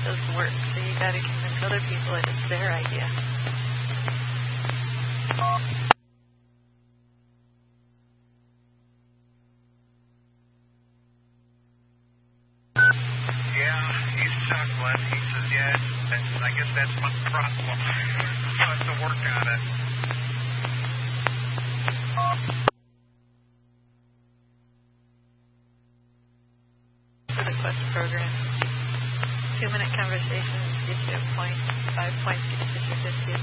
doesn't work. So you got to convince other people that it's their idea. Yeah, he's chuckling. He says, yeah, I guess that's my problem. I'll have to work on it. For the Quest program, 2-minute conversations gives you a point, 5 points gets you 50.